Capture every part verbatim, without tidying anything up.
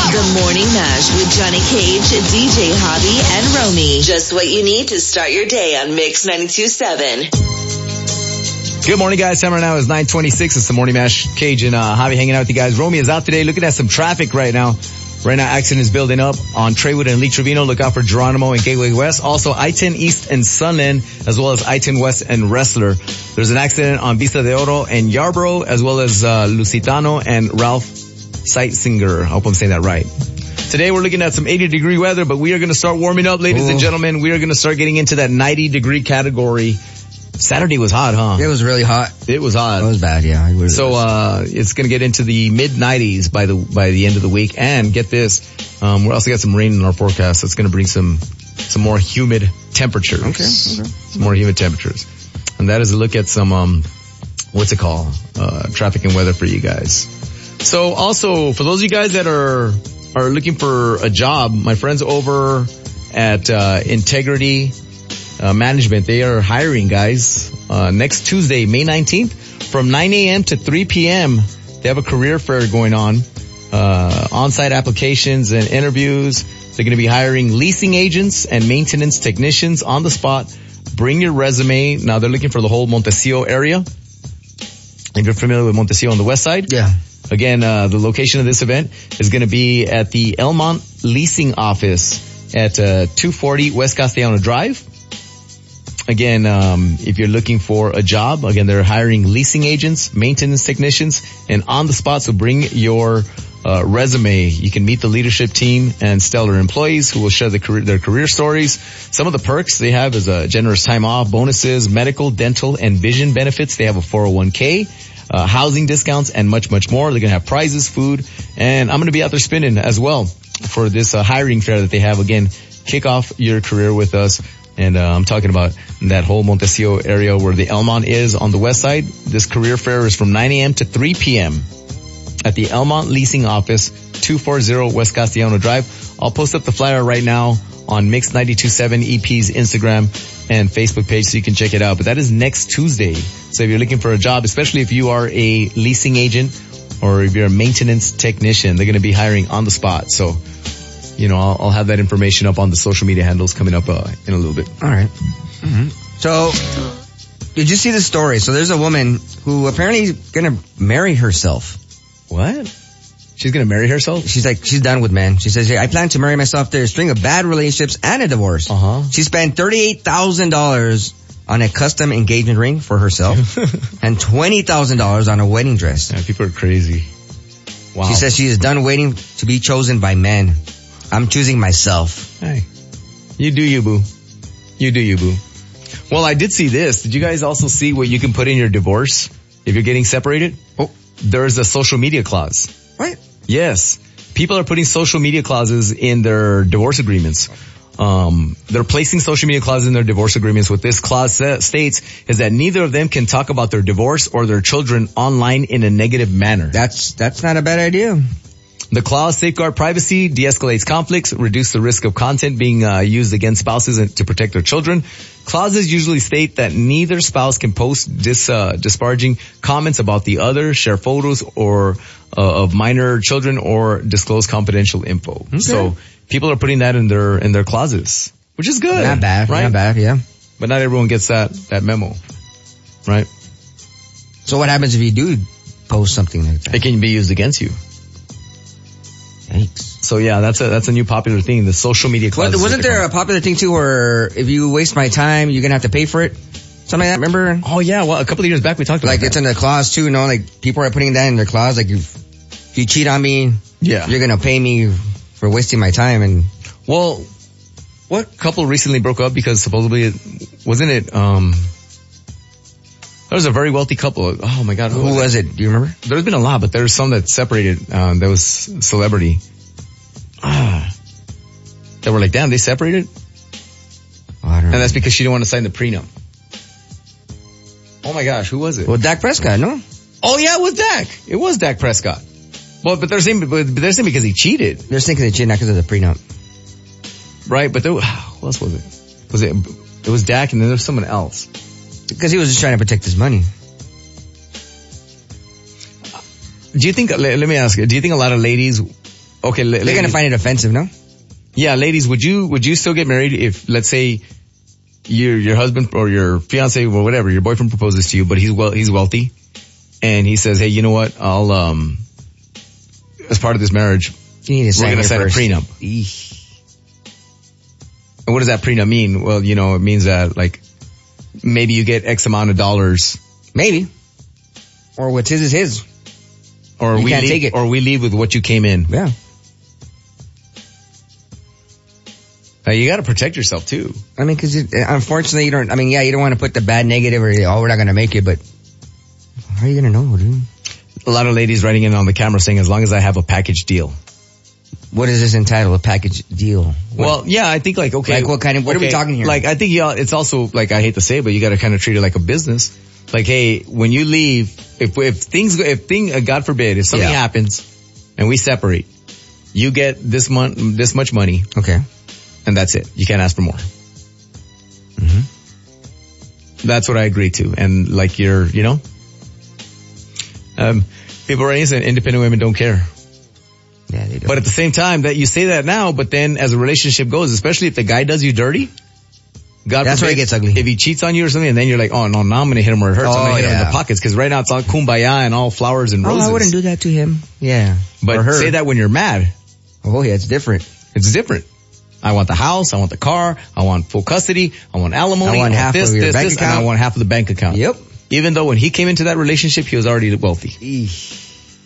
The Morning Mash with Johnny Cage, D J Hobby, and Romy. Just what you need to start your day on Mix ninety-two point seven. Good morning, guys. Time right now is nine twenty-six. It's the Morning Mash. Cage and uh, Javi hanging out with you guys. Romy is out today looking at some traffic right now. Right now, accident is building up on Treywood and Lee Trevino. Look out for Geronimo and Gateway West. Also, I ten East and Sunland, as well as I ten West and Wrestler. There's an accident on Vista de Oro and Yarborough, as well as uh, Lusitano and Ralph Sightsinger. I hope I'm saying that right. Today, we're looking at some eighty degree weather, but we are going to start warming up, ladies Ooh. and gentlemen. We are going to start getting into that ninety degree category. Saturday was hot, huh? It was really hot. It was hot. It was bad, yeah. It really so, uh, it's gonna get into the mid nineties by the, by the end of the week. And get this, um, we also got some rain in our forecast. So it's gonna bring some, some more humid temperatures. Okay, okay. Some more humid temperatures. And that is a look at some, um, what's it called? Uh, traffic and weather for you guys. So also, for those of you guys that are, are looking for a job, my friends over at, uh, Integrity, Uh, management, they are hiring, guys. Uh, next Tuesday, May nineteenth, from nine a.m. to three p.m. They have a career fair going on. Uh, on-site applications and interviews. They're going to be hiring leasing agents and maintenance technicians on the spot. Bring your resume. Now they're looking for the whole Montecillo area. If you're familiar with Montecillo on the west side. Yeah. Again, uh, the location of this event is going to be at the Elmont Leasing Office at, uh, two forty West Castellano Drive. Again, um, if you're looking for a job, again, they're hiring leasing agents, maintenance technicians, and on the spot. So bring your uh, resume. You can meet the leadership team and stellar employees who will share the career, their career stories. Some of the perks they have is a generous time off, bonuses, medical, dental, and vision benefits. They have a four oh one k, uh, housing discounts, and much, much more. They're going to have prizes, food, and I'm going to be out there spinning as well for this uh, hiring fair that they have. Again, kick off your career with us. And uh, I'm talking about that whole Montecillo area where the Elmont is on the west side. This career fair is from nine a.m. to three p.m. at the Elmont Leasing Office, two forty West Castellano Drive. I'll post up the flyer right now on Mix ninety-two point seven E P's Instagram and Facebook page so you can check it out. But that is next Tuesday. So if you're looking for a job, especially if you are a leasing agent or if you're a maintenance technician, they're going to be hiring on the spot. So, you know, I'll, I'll have that information up on the social media handles coming up uh, in a little bit. All right. Mm-hmm. So, did you see the story? So there's a woman who apparently is going to marry herself. What? She's going to marry herself? She's like, she's done with men. She says, hey, I plan to marry myself after a string of bad relationships and a divorce. Uh-huh. She spent thirty-eight thousand dollars on a custom engagement ring for herself and twenty thousand dollars on a wedding dress. Yeah, people are crazy. Wow. She says she is done waiting to be chosen by men. I'm choosing myself. Hey, you do you, boo. You do you, boo. Well, I did see this. Did you guys also see what you can put in your divorce if you're getting separated? Oh. There's a social media clause. What? Yes. People are putting social media clauses in their divorce agreements. Um, they're placing social media clauses in their divorce agreements. What this clause sa- states is that neither of them can talk about their divorce or their children online in a negative manner. That's, that's not a bad idea. The clause safeguard privacy, de-escalates conflicts, reduce the risk of content being uh, used against spouses and to protect their children. Clauses usually state that neither spouse can post dis, uh, disparaging comments about the other, share photos or uh, of minor children, or disclose confidential info. Okay. So people are putting that in their in their clauses, which is good. Not bad, right? Not bad, yeah. But not everyone gets that that memo, right? So what happens if you do post something like that? It can be used against you. Yikes. So yeah, that's a that's a new popular thing. The social media clause. Well, wasn't there a popular thing too, where if you waste my time, you're gonna have to pay for it? Something like that. Remember? Oh yeah. Well, a couple of years back we talked about like that. It's in the clause too. You know, like people are putting that in their clause. Like if, if you cheat on me, yeah, you're gonna pay me for wasting my time. And well, what couple recently broke up because supposedly it wasn't it? Um, there was a very wealthy couple. Oh my God, who, who was it? it? Do you remember? There's been a lot, but there's some that separated. Um, that was celebrity. Ah, they were like, damn, they separated. Oh, I don't and know. that's because she didn't want to sign the prenup. Oh my gosh, who was it? Well, Dak Prescott, no? Oh yeah, it was Dak. It was Dak Prescott. Well, but they're saying, but they're saying because he cheated. They're thinking they cheated not because of the prenup. Right, but there, who else was it? Was it, it was Dak and then there's someone else. Because he was just trying to protect his money. Do you think, let, let me ask you, do you think a lot of ladies okay, la- They're ladies, gonna find it offensive, no? yeah, ladies, would you, would you still get married if, let's say, your, your husband or your fiance or whatever, your boyfriend proposes to you, but he's well, he's wealthy and he says, hey, you know what? I'll, um, as part of this marriage, You need to sign we're going to sign first. a prenup. Eesh. And what does that prenup mean? Well, you know, it means that like maybe you get X amount of dollars Maybe. Or what's his is his. or You we can't leave, take it. or we leave with what you came in. Yeah. Uh, you got to protect yourself too. I mean, cause it, unfortunately you don't, I mean, yeah, you don't want to put the bad negative or, oh, we're not gonna make it, but how are you gonna know, dude? A lot of ladies writing in on the camera saying, as long as I have a package deal. What is this entitled? A package deal? What? Well, yeah, I think like, okay. Like what kind of- what are we okay, talking here? Like, I think yeah, it's also like, I hate to say it, but you got to kind of treat it like a business. Like, hey, when you leave, if, if things, go- if thing, uh, God forbid, if something Yeah. happens and we separate, you get this month, this much money Okay. and that's it. You can't ask for more. Mm-hmm. That's what I agree to. And like you're, you know, um, people are saying independent women don't care. Yeah, they do. But at the same time, that you say that now, but then as a relationship goes, especially if the guy does you dirty, God That's forbid, where it gets ugly. If he cheats on you or something, and then you're like, oh no, now I'm gonna hit him where it hurts. I'm Oh, gonna hit him in yeah. the pockets, because right now it's all kumbaya and all flowers and oh, roses. I wouldn't do that to him. Yeah. But or her. say that when you're mad. Oh yeah, it's different. It's different. I want the house, I want the car, I want full custody, I want alimony, I want half this, of your this, bank this, and account. I want half of the bank account. Yep. Even though when he came into that relationship, he was already wealthy. Eesh.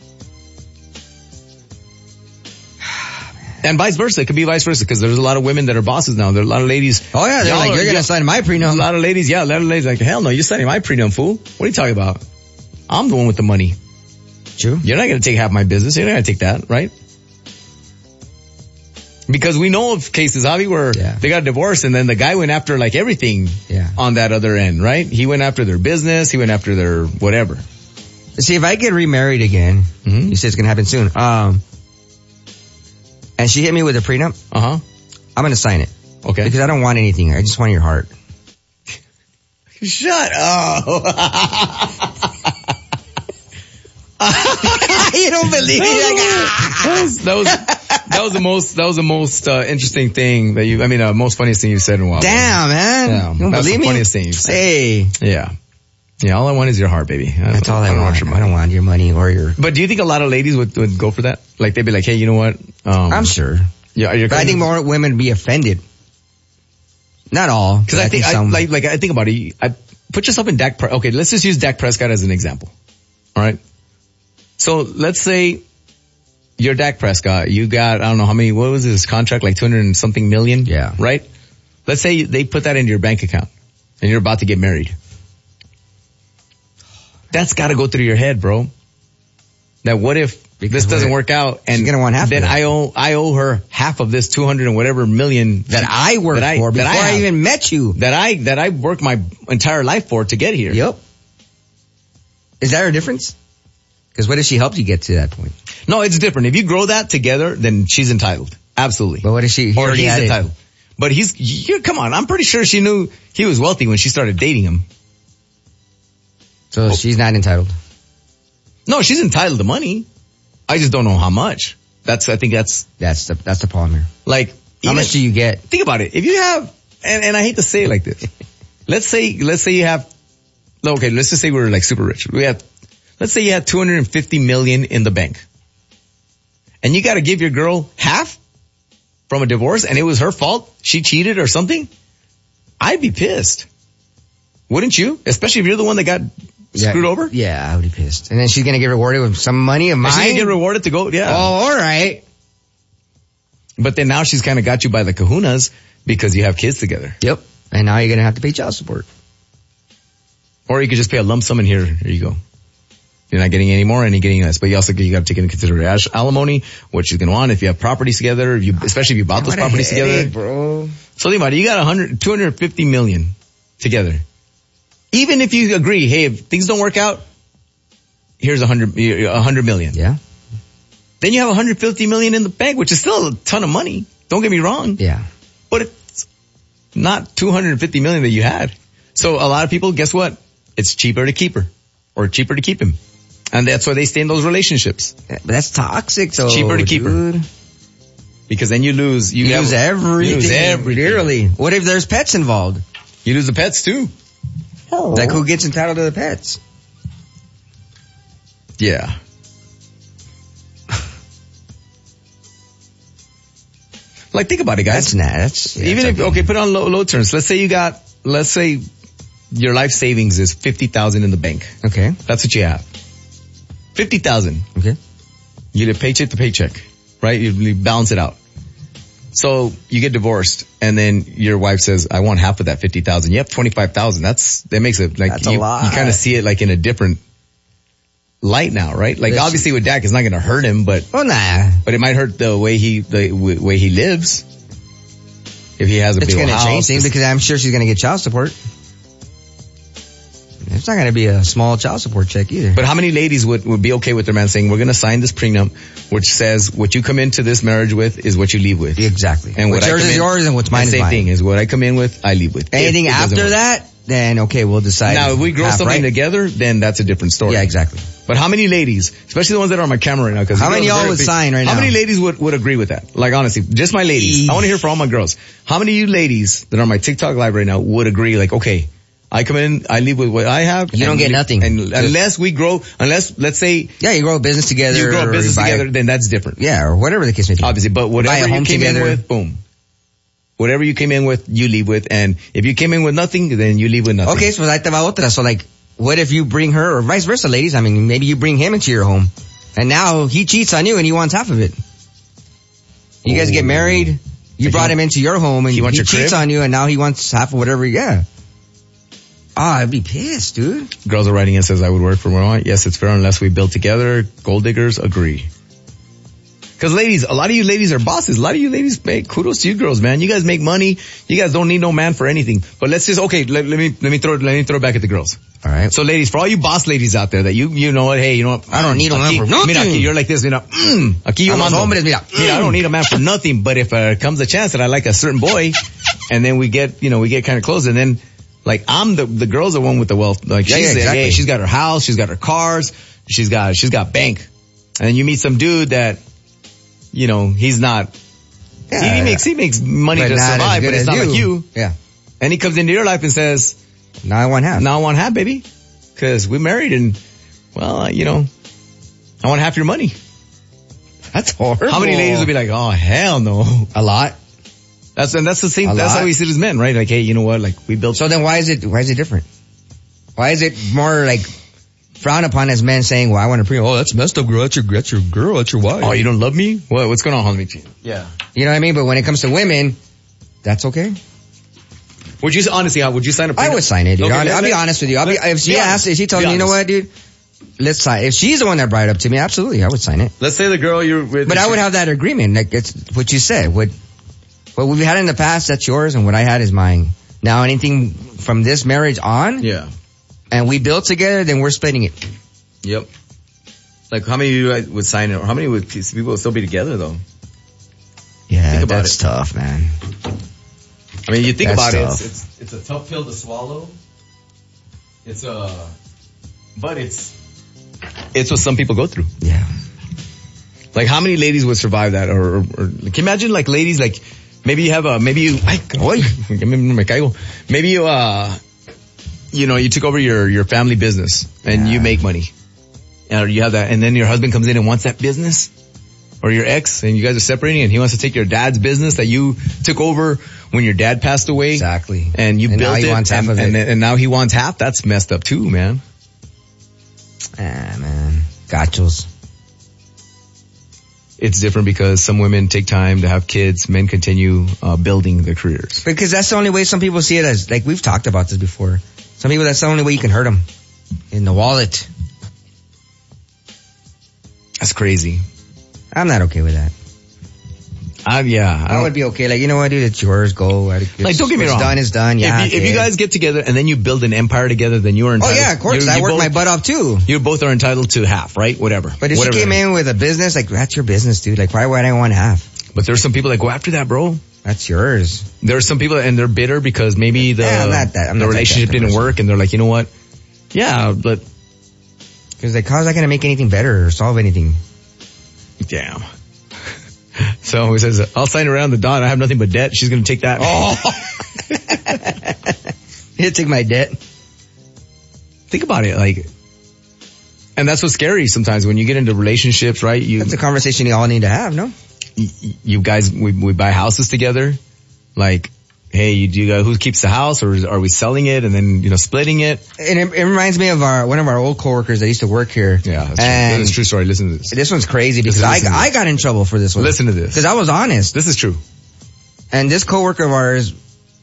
And vice versa. It could be vice versa, because there's a lot of women that are bosses now. There are a lot of ladies. Oh yeah, they're Y'all like, are- you're gonna yeah. sign my A prenup. lot of ladies, yeah, a lot of ladies like, hell no, you're signing my prenup, fool. What are you talking about? I'm the one with the money. True. You're not going to take half my business. You're not going to take that, right? Because we know of cases, Javi, where Yeah. they got divorced and then the guy went after like everything Yeah. on that other end, right? He went after their business. He went after their whatever. See, if I get remarried again, Mhm. you say it's gonna happen soon. Um, and she hit me with a prenup, Uh-huh. I'm gonna sign it Okay. because I don't want anything. I just want your heart. Shut up. You don't believe me? that was, that was, that was the most, that was the most, uh, interesting thing that you, I mean, uh, most funniest thing you've said in a while. Damn, man. Yeah, you don't that's believe the me? funniest thing you've said. Hey, Yeah. Yeah, all I want is your heart, baby. that's all I, don't want. your I money. don't want your money or your. But do you think a lot of ladies would, would go for that? Like they'd be like, hey, you know what? Um, I'm sure, Yeah, you're but I think more women would be offended. Not all, because I think, I, some. like, like I think about it. I put yourself in Dak. Pre- okay, let's just use Dak Prescott as an example. All right. So let's say you're Dak Prescott. You got I don't know how many. What was his contract? Like two hundred and something million. Yeah. Right. Let's say they put that into your bank account, and you're about to get married. That's got to go through your head, bro. That what if Because this doesn't what- work out, and she's gonna want half of then it. I owe I owe her half of this two hundred and whatever million that I worked that I, for that before I, I, have, even met you. that I that I worked my entire life for to get here. Yep. Is that a difference? Because what if she helped you get to that point? No, it's different. If you grow that together, then she's entitled. Absolutely. But what if she he or already he's had it? entitled. But he's you come on. I'm pretty sure she knew he was wealthy when she started dating him. So she's not entitled. No, she's entitled to money. I just don't know how much. That's I think that's That's the that's the problem here. like How even- much do you get? Think about it. If you have, and, and I hate to say it like this, let's say, let's say you have, okay, let's just say we're like super rich. We have, let's say you have two hundred fifty million in the bank, and you got to give your girl half from a divorce, and it was her fault. She cheated or something. I'd be pissed, wouldn't you? Especially if you're the one that got screwed yeah, over. Yeah, I would be pissed. And then she's gonna get rewarded with some money of And mine. she didn't get rewarded to go. Yeah. Oh, all right. But then now she's kind of got you by the kahunas because you have kids together. Yep. And now you're gonna have to pay child support. Or you could just pay a lump sum in here. Here you go. You're not getting any more and you're getting less. But you also you got to take into consideration alimony, what she's going to want, if you have properties together, if you, especially if you bought those What a properties headache, together. bro. So think about it. You got one hundred, two hundred fifty million together. Even if you agree, hey, if things don't work out, here's one hundred, one hundred million. Yeah. Then you have one hundred fifty million in the bank, which is still a ton of money. Don't get me wrong. Yeah. But it's not two hundred fifty million that you had. So a lot of people, guess what? It's cheaper to keep her or cheaper to keep him. And that's why they stay in those relationships. But that's toxic, so Cheaper to keep her. dude. Because then you lose, you, You lose have- everything. You lose everything. Literally. What if there's pets involved? You lose the pets too. Oh. Like who gets entitled to the pets? Yeah. Like, think about it, guys. That's not, that's, yeah, Even that's if, okay, put it on low, low terms. Let's say you got, let's say your life savings is fifty thousand in the bank. Okay. That's what you have. fifty thousand. Okay. You live paycheck to paycheck, right? You, you balance it out. So you get divorced and then your wife says, I want half of that fifty thousand. You have twenty-five thousand. That's, that makes it like, That's a you, lot. you kind of see it like in a different light now, right? Like, Listen. obviously with Dak, it's not going to hurt him, but, Well, nah. but it might hurt the way he, the w- way he lives. If he has a It's big going to house. change things because I'm sure she's going to get child support. It's not going to be a small child support check either. But how many ladies would, would be okay with their man saying, we're going to sign this prenup, which says what you come into this marriage with is what you leave with. Exactly. And what what's I yours come is in- yours and what's mine the is same mine. thing is what I come in with, I leave with. Anything If it doesn't after work. that, then okay, we'll decide. Now, if we grow half, something right? together, then that's a different story. Yeah, exactly. But how many ladies, especially the ones that are on my camera right now, because How many y'all would sign right How now? many ladies would, would agree with that? Like, honestly, just my ladies. I want to hear from all my girls. How many of you ladies that are on my TikTok live right now would agree, like, okay, I come in, I leave with what I have. You don't and get leave- nothing. And unless we grow, unless, let's say, Yeah, you grow a business together. you grow a or business buy- together, then that's different. Yeah, or whatever the case may be. Obviously, but Buy whatever a you home came together. in with, boom. Whatever you came in with, you leave with. And if you came in with nothing, then you leave with nothing. Okay, so like te va otra. So like, what if you bring her, or vice versa, ladies? I mean, maybe you bring him into your home, and now he cheats on you and he wants half of it. You guys get married. You Like brought he- him into your home, and he he, wants your cheats crib? on you, and now he wants half of whatever. Yeah. Ah, I'd be pissed, dude. Girls are writing in says I would work for more. Yes, it's fair unless we build together. Gold diggers agree. Cause ladies, a lot of you ladies are bosses. A lot of you ladies make kudos to you girls, man. You guys make money. You guys don't need no man for anything. But let's just, okay, let, let me, let me throw, let me throw it back at the girls. All right. So ladies, for all you boss ladies out there that you, you know what, hey, you know what? I don't need a man aquí, for nothing. Mira, aquí, you're like this, mira, mm, aquí yo A los mando. hombres, mira, Mira, I don't need a man for nothing, but if uh, comes a chance that I like a certain boy, and then we get, you know, we get kind of close, and then, like, I'm the, the girl's the one with the wealth. Like, Yeah, she's, yeah, exactly. hey, she's got her house, she's got her cars, she's got, she's got bank. And then you meet some dude that, you know, he's not, Yeah, he, he yeah. makes, he makes money But to not as survive, good but it's as not like you. Yeah. And he comes into your life and says, Now I want half. now I want half, baby. Cause we're married and, well, uh, you know, I want half your money. That's horrible. How many ladies would be like, oh, hell no. A lot. That's, and that's the same, A that's lot. how we see it as men, right? Like, hey, you know what? Like, we built, So then why is it, why is it different? Why is it more like frowned upon as men saying, well, I want to pre, oh, that's messed up, girl. That's your, that's your girl. That's your wife. oh, you don't love me? What, what's going on, homie? Yeah. You know what I mean? But when it comes to women, that's okay. Would you, honestly, how would you sign a I prenup? would sign it, dude. Okay, I'll, let's- I'll be let's- honest with you. I'll be, let's- if she be asks, honest. if she tells Be me, you know honest. what, dude? Let's sign. If she's the one that brought it up to me, absolutely, I would sign it. Let's say the girl you're with. But I would have that agreement. Like, it's what you said. What, what we've had in the past, that's yours, and what I had is mine. Now, anything from this marriage on, Yeah. and we build together, then we're splitting it. Yep. Like, how many of you guys would sign it, or how many would people would still be together though? Yeah, Think about that's it. tough, man. I mean, you think That's about it, tough. it's, it's, it's a tough pill to swallow. It's a, but it's, it's what some people go through. Yeah. Like, how many ladies would survive that? Or, or, or can you imagine, like, ladies, like, maybe you have a, maybe you, ay, oy, me caigo. Maybe you, uh, you know, you took over your, your family business and Yeah. you make money. Or you have that, and then your husband comes in and wants that business. Or your ex, and you guys are separating, and he wants to take your dad's business that you took over when your dad passed away. Exactly. And you And built now he it, wants half and, of it. and, and now he wants half. That's messed up too, man. Ah, man. Gachos. It's different because some women take time to have kids. Men continue uh, building their careers. Because that's the only way some people see it as, like we've talked about this before. Some people, that's the only way you can hurt them. In the wallet. That's crazy. I'm not okay with that. I, yeah, I, I don't, would be okay. Like, you know what, dude? It's yours. Go. It's, like, don't get me what's wrong. done is done. Yeah. If you, if you okay. guys get together and then you build an empire together, then you are Oh entitled. yeah, of course. you- I you worked both- my butt off too. You both are entitled to half, right? Whatever. But if Whatever. she came in with a business, like, that's your business, dude. Like, why would I want half? But there's some people that go after that, bro. That's yours. There are some people and they're bitter because maybe the, Yeah, I'm not that- I'm the not that relationship type of didn't person. work and they're like, you know what? Yeah, but Because like, how's that going to make anything better or solve anything? damn. So he says, I'll sign around the dot. I have nothing but debt. She's going to take that. Oh. He'll take my debt. Think about it. Like, and that's what's scary sometimes when you get into relationships, right? You, That's a conversation you all need to have, no? you, you guys, we, we buy houses together. Like, hey, you do you guys, who keeps the house, or are we selling it and then, you know, splitting it? And it, it reminds me of our one of our old coworkers that used to work here. Yeah, that's and true. That's a true story. Listen to this. This one's crazy because I, I got in trouble for this one. Listen to this. Because I was honest. This is true. And this coworker of ours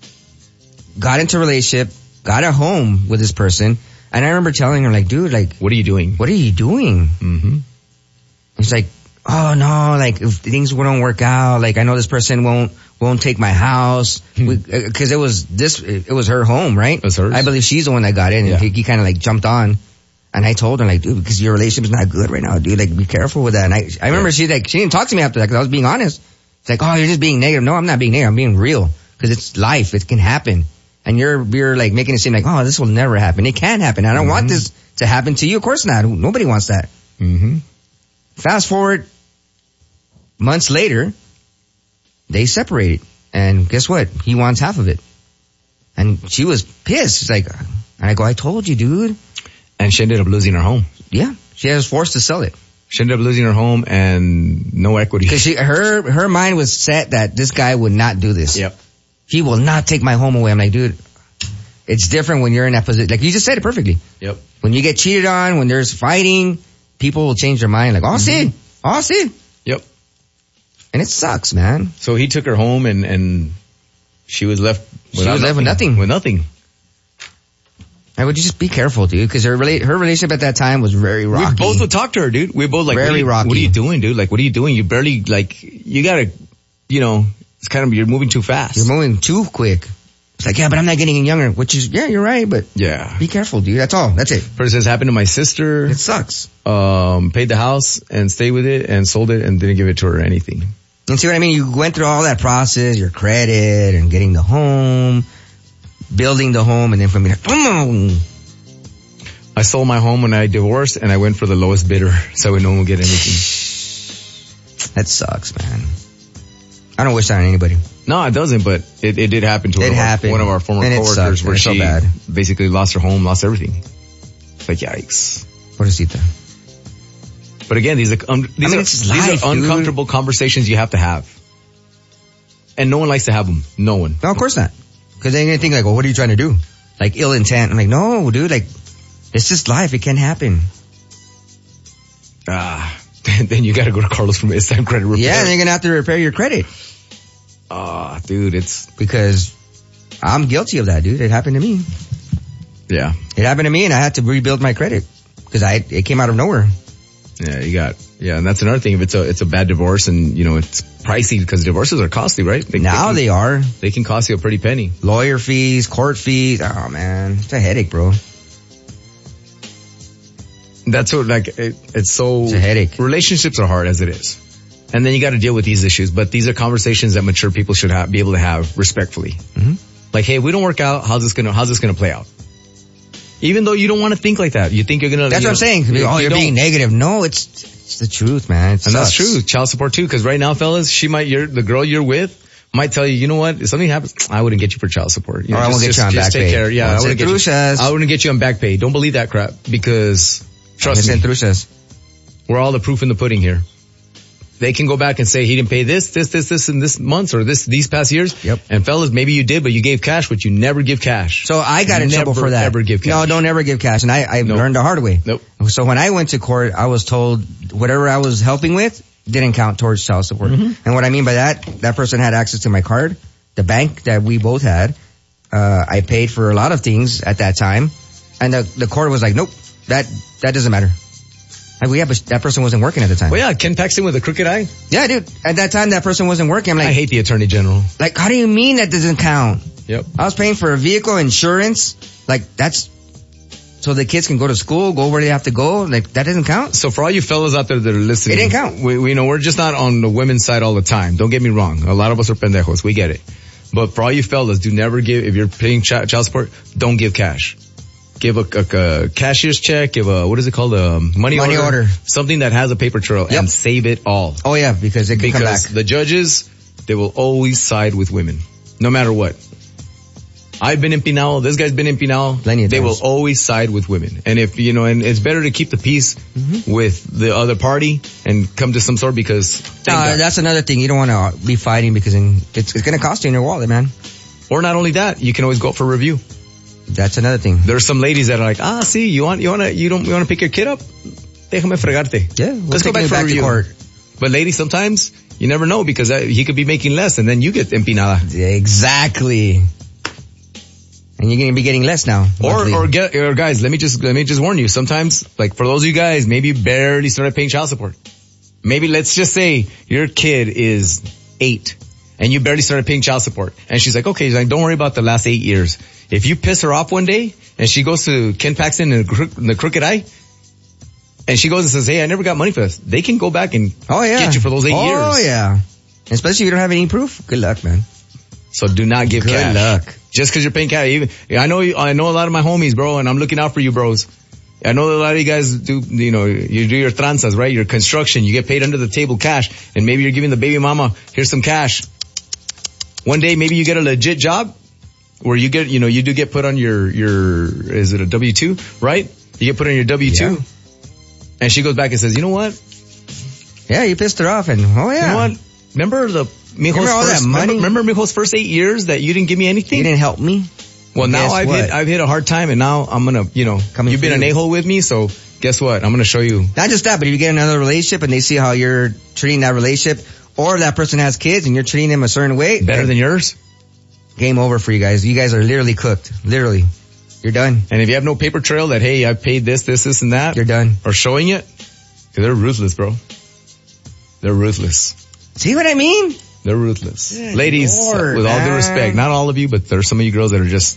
got into a relationship, got a home with this person, and I remember telling her, like, dude, like, what are you doing? What are you doing? Mm-hmm. He's like, oh no, like if things wouldn't work out, like I know this person won't won't take my house because it was this it was her home, right? It was hers. I believe she's the one that got in, and Yeah. he, he kind of like jumped on. And I told her, like, dude, because your relationship's not good right now, dude. Like, be careful with that. And I, I remember Yeah. she like she didn't talk to me after that because I was being honest. It's like, oh, you're just being negative. No, I'm not being negative. I'm being real because it's life. It can happen. And you're you're like making it seem like, oh, this will never happen. It can happen. I don't Mm-hmm. want this to happen to you. Of course not. Nobody wants that. Mm-hmm. Fast forward months later, they separated. And guess what? He wants half of it. And she was pissed. She's like, and I go, I told you, dude. And she ended up losing her home. Yeah. She was forced to sell it. She ended up losing her home and no equity. Because she, her, her mind was set that this guy would not do this. Yep. He will not take my home away. I'm like, dude, it's different when you're in that position. Like you just said it perfectly. Yep. When you get cheated on, when there's fighting, people will change their mind. Like, oh, see, oh, see. Yep. And it sucks, man. So he took her home and, and she was left She was left with nothing. With nothing. I would just be careful, dude, because her rela- her relationship at that time was very rocky. We both would talk to her, dude. We both like, Very what are, you, rocky. what are you doing, dude? Like, what are you doing? You barely, like, you gotta, you know, it's kind of, you're moving too fast. You're moving too quick. It's like, yeah, but I'm not getting any younger, which is, yeah, you're right, but Yeah. be careful, dude. That's all. That's it. First, this happened to my sister. It sucks. Um, paid the house and stayed with it and sold it and didn't give it to her or anything. And see what I mean? You went through all that process, your credit and getting the home, building the home, and then from there, boom. I sold my home when I divorced and I went for the lowest bidder so no one would get anything. That sucks, man. I don't wish that on anybody. No, it doesn't, but it, it did happen to It one, happened. Of our, one of our former And it coworkers sucks, man. where It's so she bad. basically lost her home, lost everything. It's like, yikes. Pobrecita. But again, these are, um, these, I mean, are, it's these life, are dude. uncomfortable conversations you have to have. And no one likes to have them. No one. No, of course not. Because they're going to think like, well, what are you trying to do? Like ill intent. I'm like, no, dude, like, it's just life. It can happen. Ah, then you gotta go to Carlos from Instant Credit Repair. Yeah, and you're going to have to repair your credit. Ah, dude, it's, Because I'm guilty of that, dude. It happened to me. yeah. It happened to me and I had to rebuild my credit. Because I, it came out of nowhere. Yeah, you got, yeah, and that's another thing. If it's a, it's a bad divorce and, you know, it's pricey because divorces are costly, right? They, Now they, they can, are. they can cost you a pretty penny. Lawyer fees, court fees. Oh man, it's a headache, bro. That's what, like, it, it's so, It's a headache. Relationships are hard as it is. And then you gotta deal with these issues, but these are conversations that mature people should have, be able to have respectfully. Mm-hmm. Like, hey, we don't work out, how's this gonna, how's this gonna play out? Even though you don't want to think like that. You think you're gonna, That's you what I'm know, saying. you- Oh, you you're don't. being negative. No, it's it's the truth, man. It And that's sucks. true. Child support too, because right now, fellas, she might, you're, the girl you're with might tell you, you know what, if something happens, I wouldn't get you for child support. You Or know, I won't just, get you on just, just back take pay. care. Yeah, Once I wouldn't it get you. truchas. I wouldn't get you on back pay. Don't believe that crap because trust Listen, me, truchas. we're all the proof in the pudding here. They can go back and say he didn't pay this, this, this, this in this months or this, these past years. Yep. And fellas, maybe you did, but you gave cash, but you never give cash. So I got in Never, trouble for that. ever give cash. No, don't ever give cash. And I, I Nope. learned the hard way. Nope. So when I went to court, I was told whatever I was helping with didn't count towards child support. Mm-hmm. And what I mean by that, that person had access to my card, the bank that we both had. Uh, I paid for a lot of things at that time. And the, the court was like, nope, that, that doesn't matter. Like, well, yeah, but that person wasn't working at the time. Well, yeah, Ken Paxton with a crooked eye. Yeah, dude. At that time, that person wasn't working. I'm like, I hate the attorney general. like, how do you mean that doesn't count? Yep. I was paying for a vehicle insurance. Like, that's so the kids can go to school, go where they have to go. Like, that doesn't count. So for all you fellas out there that are listening, It didn't count. We, we know we're just not on the women's side all the time. Don't get me wrong. A lot of us are pendejos. We get it. But for all you fellas, do never give, if you're paying ch- child support, don't give cash. give a, a, a cashier's check, give a, what is it called? A money, Money order, order. something that has a paper trail Yep. and save it all. Oh yeah, because they can Because come back. the judges, they will always side with women, no matter what. I've been in Pinal. This guy's been in Pinal. Plenty of They times. will always side with women. And if, you know, and it's better to keep the peace Mm-hmm. with the other party and come to some sort because thank Uh, God. that's another thing. You don't want to be fighting because in, it's, it's going to cost you in your wallet, man. or not only that, you can always go for review. That's another thing. There's some ladies that are like, ah, see, you want, you want to, you don't, you want to pick your kid up? Déjame fregarte. Yeah, we'll Let's go take back you for back to review. court. But ladies, sometimes you never know because uh, he could be making less and then you get empinada. Exactly. And you're going to be getting less now. Or, monthly. or get, or guys, let me just, let me just warn you. Sometimes, like for those of you guys, maybe you barely started paying child support. Maybe let's just say your kid is eight and you barely started paying child support. And she's like, okay, she's like, don't worry about the last eight years. If you piss her off one day and she goes to Ken Paxton in the, crook, in the crooked eye and she goes and says, hey, I never got money for this. They can go back and oh, yeah. get you for those eight oh, years. Oh yeah. Especially if you don't have any proof. Good luck, man. So do not give Good cash. luck. Just cause you're paying cash. Even, I know, I know a lot of my homies, bro, and I'm looking out for you, bros. I know a lot of you guys do, you know, you do your tranzas, right? Your construction, you get paid under the table cash, and maybe you're giving the baby mama, here's some cash. One day, maybe you get a legit job where you get, you know, you do get put on your, your, is it a W two, right? You get put on your W two. Yeah. And she goes back and says, you know what? Yeah, you pissed her off and, oh yeah. You know what? Remember the, Mijo's Remember all first, that money? Remember, remember Mijo's first eight years that you didn't give me anything? You didn't help me? Well, now Guess I've what? hit, I've hit a hard time and now I'm gonna, you know, Coming you've for been an you. a-hole with me, so guess what? I'm gonna show you. Not just that, but if you get another relationship and they see how you're treating that relationship, or that person has kids and you're treating them a certain way, Better then than yours. game over for you guys. You guys are literally cooked. Literally. You're done. And if you have no paper trail that, hey, I paid this, this, this, and that. You're done. Or showing it, cause they're ruthless, bro. They're ruthless. See what I mean? They're ruthless. Good Ladies, Lord, with all due man. respect, not all of you, but there's some of you girls that are just,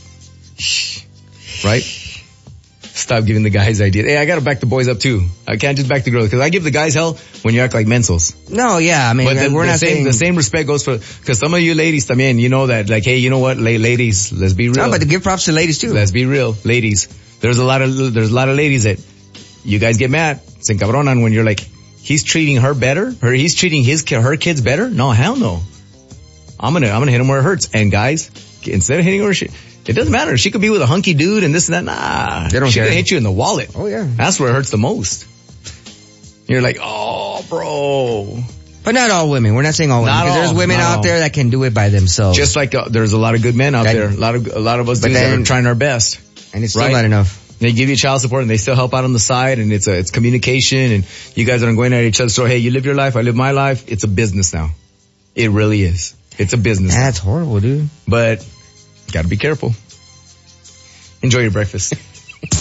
right? Stop giving the guys ideas. Hey, I gotta back the boys up too. I can't just back the girls, cause I give the guys hell when you act like mensos. No, yeah, I mean, But the, we're the not same, saying... the same respect goes for, cause some of you ladies, también, you know that, like, hey, you know what, La- ladies, let's be real. No, but to give props to ladies too. Let's be real, ladies. There's a lot of, there's a lot of ladies that you guys get mad, se encabronan when you're like, he's treating her better, or he's treating his, ki- her kids better? No, hell no. I'm gonna, I'm gonna hit him where it hurts. And guys, instead of hitting her, she, it doesn't matter. She could be with a hunky dude and this and that. Nah. They don't she care. gonna hit you in the wallet. Oh yeah. That's where it hurts the most. You're like, oh, bro. But not all women. We're not saying all women. Not Because there's all, women not out all. there that can do it by themselves. Just like uh, there's a lot of good men out That- there. A lot of, a lot of us But dudes that then- are trying our best. and it's still right. not enough. They give you child support and they still help out on the side and it's a, it's communication and you guys aren't going at each other. So hey, you live your life, I live my life. It's a business now. It really is. It's a business. That's horrible, dude. But gotta be careful. Enjoy your breakfast.